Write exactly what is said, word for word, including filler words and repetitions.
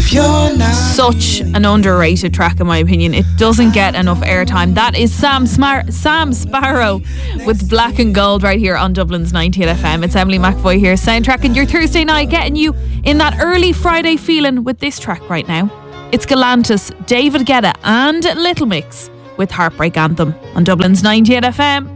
if you're not Such an underrated track, in my opinion. It doesn't get enough airtime. That is Sam Smar- Sam Sparrow with Black and Gold right here on Dublin's ninety-eight F M. It's Emily McAvoy here, soundtracking your Thursday night, getting you in that early Friday feeling with this track right now. It's Galantis, David Guetta and Little Mix with Heartbreak Anthem on Dublin's ninety-eight F M.